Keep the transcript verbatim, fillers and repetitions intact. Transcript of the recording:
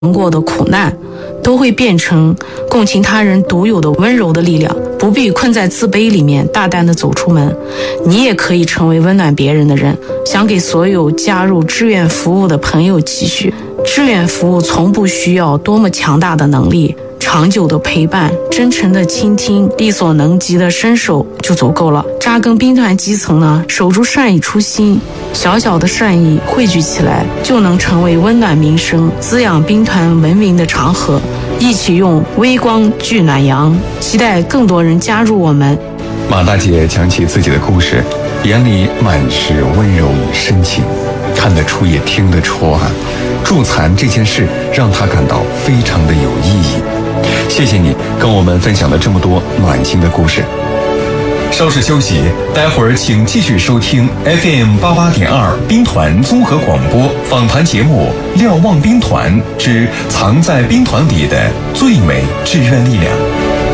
过的苦难，都会变成共情他人独有的温柔的力量。不必困在自卑里面，大胆地走出门。你也可以成为温暖别人的人。想给所有加入志愿服务的朋友期许，志愿服务从不需要多么强大的能力，长久的陪伴，真诚的倾听，力所能及的伸手就足够了。扎根兵团基层呢，守住善意初心，小小的善意汇聚起来，就能成为温暖民生、滋养兵团文明的长河。一起用微光聚暖阳，期待更多人加入我们。 马大姐讲起自己的故事，眼里满是温柔与深情，看得出也听得出啊，助残这件事让她感到非常的有意义。谢谢你跟我们分享了这么多暖心的故事。稍事休息，待会儿请继续收听 F M 八八点二兵团综合广播访谈节目《瞭望兵团之藏在兵团里的最美志愿力量》。